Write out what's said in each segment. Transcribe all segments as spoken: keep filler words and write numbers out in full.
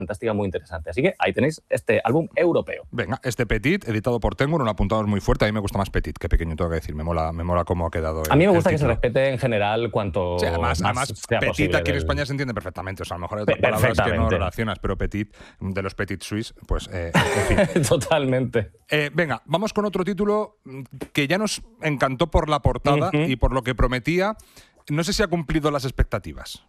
fantástica, muy interesante. Así que ahí tenéis este álbum europeo. Venga, este Petit, editado por Tenguin, un apuntador muy fuerte. A mí me gusta más Petit que pequeño, tengo que decir. Me mola, me mola cómo ha quedado el, A mí me gusta que título. se respete en general cuanto Sí, además, más además sea Petit posible aquí en del... España se entiende perfectamente. O sea, a lo mejor hay otras Pe- palabras que no perfectamente. relacionas, pero Petit, de los Petit Suisse, pues eh, en fin. Totalmente. Eh, venga, vamos con otro título que ya nos encantó por la portada Uh-huh. y por lo que prometía. No sé si ha cumplido las expectativas.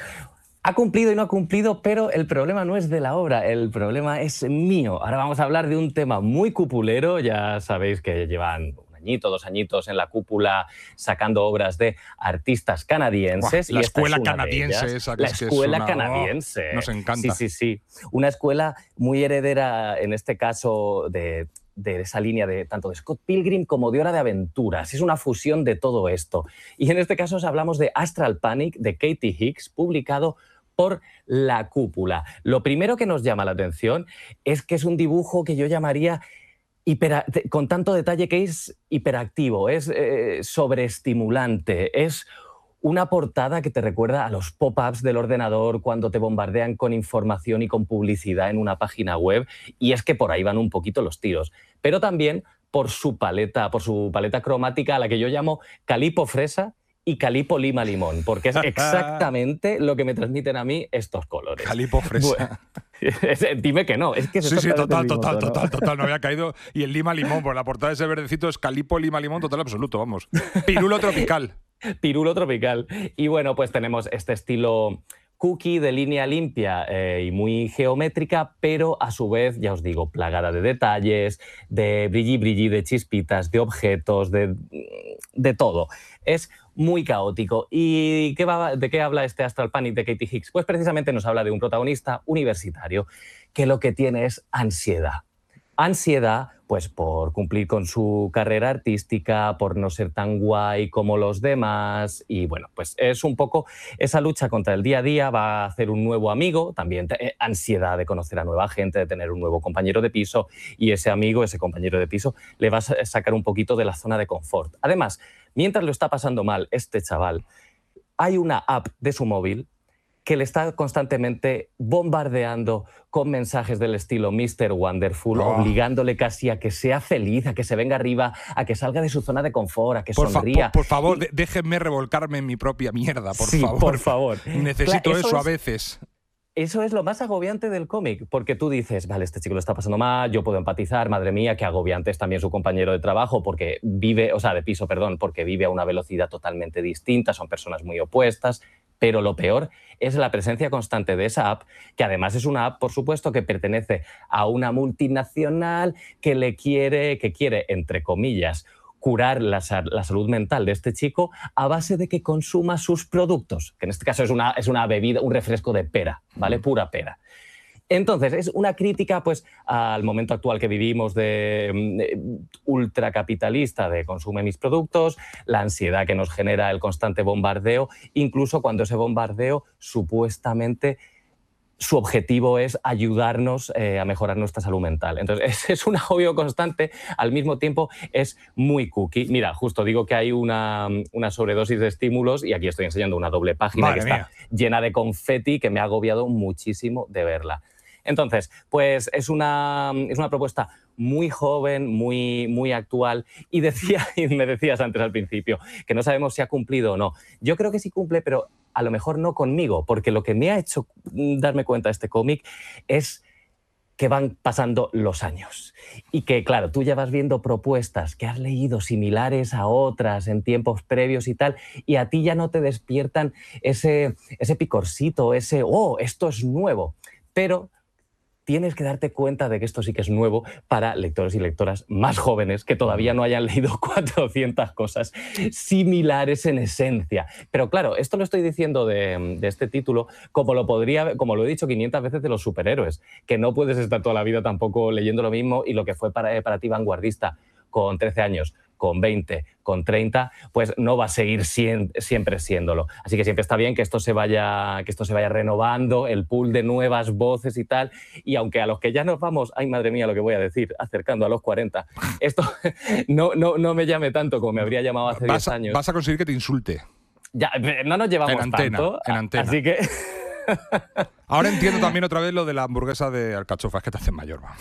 Ha cumplido y no ha cumplido, pero el problema no es de la obra, el problema es mío. Ahora vamos a hablar de un tema muy cupulero. Ya sabéis que llevan un añito, dos añitos en la cúpula sacando obras de artistas canadienses. Buah, la y esta escuela es una de canadiense ellas. esa, que La es que es escuela una- canadiense. oh, nos encanta. Sí, sí, sí. Una escuela muy heredera, en este caso, de... de esa línea de tanto de Scott Pilgrim como de Hora de Aventuras. Es una fusión de todo esto. Y en este caso os hablamos de Astral Panic, de Katie Hicks, publicado por La Cúpula. Lo primero que nos llama la atención es que es un dibujo que yo llamaría hipera, con tanto detalle que es hiperactivo, es eh, sobreestimulante, es una portada que te recuerda a los pop-ups del ordenador cuando te bombardean con información y con publicidad en una página web, y es que por ahí van un poquito los tiros. Pero también por su paleta, por su paleta cromática, a la que yo llamo calipo fresa y calipo lima limón, porque es exactamente lo que me transmiten a mí estos colores. Calipo fresa. Bueno, dime que no, es que es Sí, sí, total, exactamente el mismo total, tono. total, total, no había caído. Y el lima limón, por la portada de ese verdecito es calipo lima limón total absoluto, vamos. Pirulo tropical. Pirulo tropical. Y bueno, pues tenemos este estilo cookie de línea limpia eh, y muy geométrica, pero a su vez, ya os digo, plagada de detalles, de brilli brilli, de chispitas, de objetos, de, de todo. Es muy caótico. ¿Y qué va, de qué habla este Astral Panic de Katie Hicks? Pues precisamente nos habla de un protagonista universitario que lo que tiene es ansiedad. Ansiedad, pues por cumplir con su carrera artística, por no ser tan guay como los demás, y bueno, pues es un poco esa lucha contra el día a día. Va a hacer un nuevo amigo, también eh, ansiedad de conocer a nueva gente, de tener un nuevo compañero de piso, y ese amigo, ese compañero de piso, le va a sacar un poquito de la zona de confort. Además, mientras lo está pasando mal este chaval, hay una app de su móvil que le está constantemente bombardeando con mensajes del estilo mister Wonderful, Oh. obligándole casi a que sea feliz, a que se venga arriba, a que salga de su zona de confort, a que Por, fa- sonría. por, por favor, Y- de- déjenme revolcarme en mi propia mierda, por Sí, favor. por favor. Necesito Claro, eso, eso a es- veces. Eso es lo más agobiante del cómic, porque tú dices, vale, este chico lo está pasando mal, yo puedo empatizar, madre mía, qué agobiante es también su compañero de trabajo, porque vive, o sea, de piso, perdón, porque vive a una velocidad totalmente distinta, son personas muy opuestas, pero lo peor es la presencia constante de esa app, que además es una app, por supuesto, que pertenece a una multinacional que le quiere, que quiere, entre comillas, curar la, la salud mental de este chico a base de que consuma sus productos, que en este caso es una, es una bebida, un refresco de pera, ¿vale? Pura pera. Entonces, es una crítica pues, al momento actual que vivimos de, de ultracapitalista, de consume mis productos, la ansiedad que nos genera el constante bombardeo, incluso cuando ese bombardeo supuestamente su objetivo es ayudarnos eh, a mejorar nuestra salud mental. Entonces, es un agobio constante, al mismo tiempo es muy cookie. Mira, justo digo que hay una, una sobredosis de estímulos y aquí estoy enseñando una doble página Madre que mía. está llena de confeti que me ha agobiado muchísimo de verla. Entonces, pues es una, es una propuesta muy joven, muy, muy actual, y, decía, y me decías antes al principio que no sabemos si ha cumplido o no. Yo creo que sí cumple, pero a lo mejor no conmigo, porque lo que me ha hecho darme cuenta de este cómic es que van pasando los años y que, claro, tú ya vas viendo propuestas que has leído similares a otras en tiempos previos y tal, y a ti ya no te despiertan ese, ese picorcito, ese, oh, esto es nuevo, pero tienes que darte cuenta de que esto sí que es nuevo para lectores y lectoras más jóvenes que todavía no hayan leído cuatrocientas cosas similares en esencia. Pero claro, esto lo estoy diciendo de, de este título como lo podría, como lo he dicho quinientas veces de los superhéroes, que no puedes estar toda la vida tampoco leyendo lo mismo, y lo que fue para, para ti vanguardista con trece años, con veinte, con treinta, pues no va a seguir siempre siéndolo. Así que siempre está bien que esto se vaya, que esto se vaya renovando, el pool de nuevas voces y tal, y aunque a los que ya nos vamos, ay madre mía lo que voy a decir, acercando a los cuarenta, esto no, no, no me llame tanto como me habría llamado hace Vas diez a, años. vas a conseguir que te insulte. Ya, no nos llevamos En antena, tanto, en antena. así que... Ahora entiendo también otra vez lo de la hamburguesa de alcachofa, es que te hacen mayor, vamos.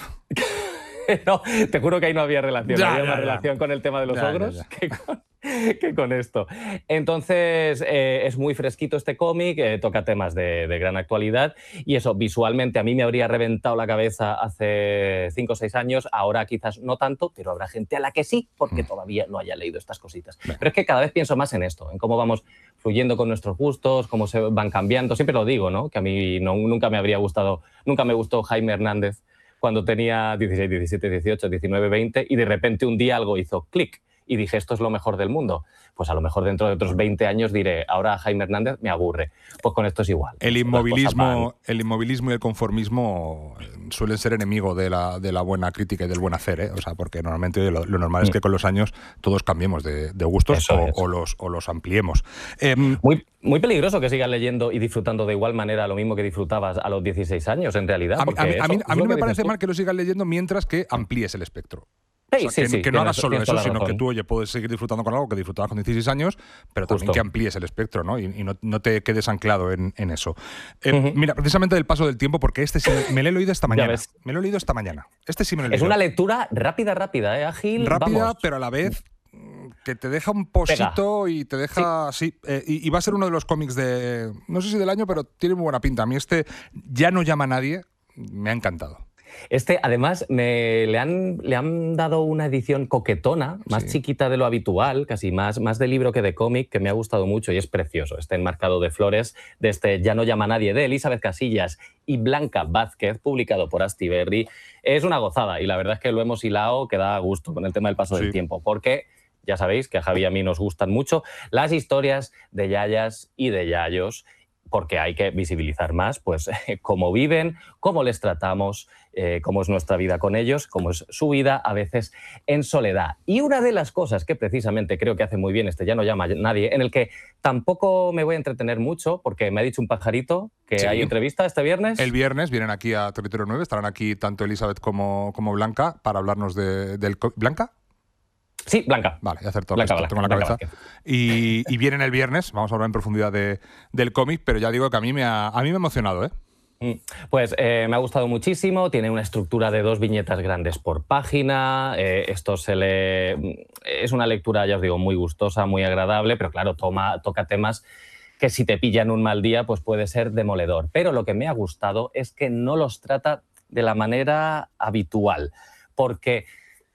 No, te juro que ahí no había relación. Ya, había ya, más ya. relación con el tema de los Ya, ya, ogros ya. Que, con, que con esto. Entonces, eh, es muy fresquito este cómic, eh, toca temas de, de gran actualidad y eso, visualmente, a mí me habría reventado la cabeza hace cinco o seis años, ahora quizás no tanto, pero habrá gente a la que sí, porque Mm. todavía no haya leído estas cositas. Venga. Pero es que cada vez pienso más en esto, en cómo vamos fluyendo con nuestros gustos, cómo se van cambiando. Siempre lo digo, ¿no? Que a mí no, nunca me habría gustado, nunca me gustó Jaime Hernández cuando tenía dieciséis, diecisiete, dieciocho, diecinueve, veinte y de repente un día algo hizo clic y dije esto es lo mejor del mundo. Pues a lo mejor dentro de otros veinte años diré ahora Jaime Hernández me aburre. Pues con esto es igual. El Las cosas inmovilismo, van. el inmovilismo y el conformismo suelen ser enemigo de la, de la buena crítica y del buen hacer, ¿eh? O sea, porque normalmente oye, lo, lo normal es que con los años todos cambiemos de, de gustos Eso o, es. o los, o los ampliemos. Eh, Muy, muy peligroso que sigas leyendo y disfrutando de igual manera lo mismo que disfrutabas a los dieciséis años, en realidad. a mí, a mí- porque a mí- eso a es mí lo no me que parece dices tú. mal que lo sigas leyendo mientras que amplíes el espectro. Sí, O sea, sí, que, sí, que no tienes- hagas solo tienes eso, toda la sino que razón. tú, oye, puedes seguir disfrutando con algo que disfrutabas con dieciséis años, pero también Justo. que amplíes el espectro, ¿no? Y, y no, no te quedes anclado en, en eso. Eh, Ujú. Mira, precisamente del paso del tiempo, porque este sí me, me lo he leído esta Ya mañana. ves. Me lo he leído esta mañana. Este sí me lo he Es leído. una lectura rápida, rápida, ¿eh? Ágil, Rápida, vamos. pero a la vez mm, que te deja un posito y te deja... Sí, eh, y, y va a ser uno de los cómics de... No sé si del año, pero tiene muy buena pinta. A mí este Ya no llama a nadie, me ha encantado. Este, además, me, le, han, le han dado una edición coquetona, más Sí. chiquita de lo habitual, casi más, más de libro que de cómic, que me ha gustado mucho y es precioso. Este enmarcado de flores, de este Ya no llama a nadie, de Elizabeth Casillas y Blanca Vázquez, publicado por Astiberri. Es una gozada y la verdad es que lo hemos hilado que da gusto con el tema del paso Sí. del tiempo, porque ya sabéis que a Javi y a mí nos gustan mucho las historias de yayas y de yayos, porque hay que visibilizar más pues cómo viven, cómo les tratamos, eh, cómo es nuestra vida con ellos, cómo es su vida a veces en soledad. Y una de las cosas que precisamente creo que hace muy bien este Ya no llama a nadie, en el que tampoco me voy a entretener mucho, porque me ha dicho un pajarito que Sí. hay entrevista este viernes. El viernes vienen aquí a Territorio nueve, estarán aquí tanto Elizabeth como, como Blanca para hablarnos de, del... co- ¿Blanca? Sí, Blanca. Vale, he acertado, Blanca, esto Blanca, tengo en la Blanca cabeza. Y, y vienen el viernes, vamos a hablar en profundidad de, del cómic, pero ya digo que a mí me ha, a mí me ha emocionado, ¿eh? Pues eh, me ha gustado muchísimo, tiene una estructura de dos viñetas grandes por página, eh, esto se le... es una lectura, ya os digo, muy gustosa, muy agradable, pero claro, toma, toca temas que si te pillan un mal día pues puede ser demoledor. Pero lo que me ha gustado es que no los trata de la manera habitual, porque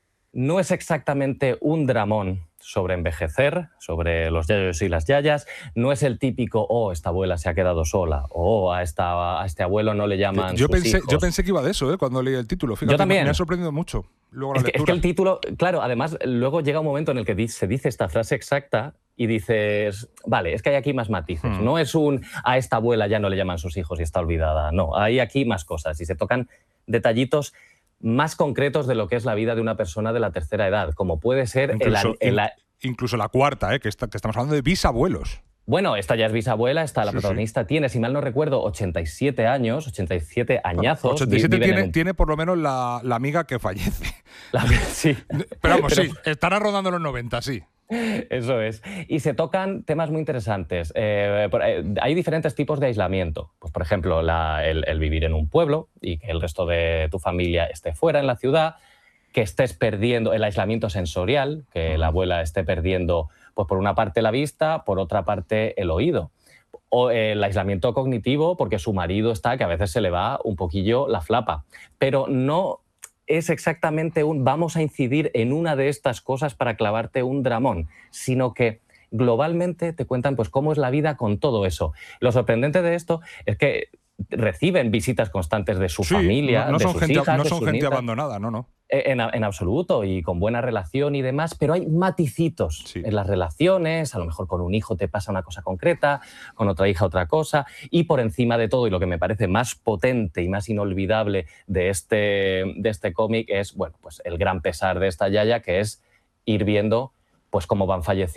no es exactamente un dramón sobre envejecer, sobre los yayos y las yayas, no es el típico, oh, esta abuela se ha quedado sola, o oh, a, esta, a este abuelo no le llaman Yo sus pensé, hijos. yo pensé que iba de eso, ¿eh? Cuando leí el título. Fíjate, Yo también. Me ha sorprendido mucho luego la Es que, es lectura. que el título, claro, además luego llega un momento en el que di- se dice esta frase exacta y dices, vale, es que hay aquí más matices. Hmm. No es un, a esta abuela ya no le llaman sus hijos y está olvidada. No, hay aquí más cosas y se tocan detallitos más concretos de lo que es la vida de una persona de la tercera edad, como puede ser el, Incluso, el- in- incluso la cuarta, ¿eh? que, está- que estamos hablando de bisabuelos. Bueno, esta ya es bisabuela, esta la Sí, sí. protagonista tiene, si mal no recuerdo, ochenta y siete años, ochenta y siete añazos. ochenta y siete vi- viven tiene, en un- tiene por lo menos la, la amiga que fallece. la- sí. Pero vamos, Pero- sí, estará rodando los noventa, sí. Eso es. Y se tocan temas muy interesantes. Eh, por- eh, hay diferentes tipos de aislamiento. Pues, por ejemplo, la- el, el vivir en un pueblo y que el resto de tu familia esté fuera en la ciudad, que estés perdiendo el aislamiento sensorial, que la abuela esté perdiendo, pues por una parte la vista, por otra parte el oído. O el aislamiento cognitivo, porque su marido está, que a veces se le va un poquillo la flapa. Pero no es exactamente un vamos a incidir en una de estas cosas para clavarte un dramón, sino que globalmente te cuentan pues cómo es la vida con todo eso. Lo sorprendente de esto es que reciben visitas constantes de su Sí, familia, no, no de son sus gente, hijas, no de son sus gente nietas. abandonada, no, no. En, en absoluto, y con buena relación y demás, pero hay maticitos Sí. en las relaciones, a lo mejor con un hijo te pasa una cosa concreta, con otra hija otra cosa, y por encima de todo, y lo que me parece más potente y más inolvidable de este, de este cómic es, bueno, pues el gran pesar de esta yaya, que es ir viendo pues cómo van falleciendo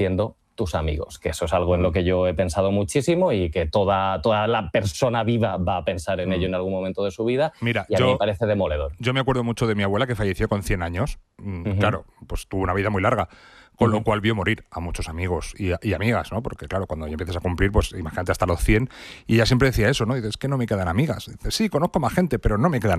tus amigos, que eso es algo en lo que yo he pensado muchísimo y que toda, toda la persona viva va a pensar en ello en algún momento de su vida. Mira, y a yo, mí me parece demoledor. Yo me acuerdo mucho de mi abuela, que falleció con cien años. Uh-huh. Claro, pues tuvo una vida muy larga, con uh-huh. lo cual vio morir a muchos amigos y, y amigas, ¿no? Porque claro, cuando ya empiezas a cumplir, pues imagínate hasta los cien, y ella siempre decía eso, ¿no? Y dice, es que no me quedan amigas. Dice, sí, conozco más gente, pero no me quedan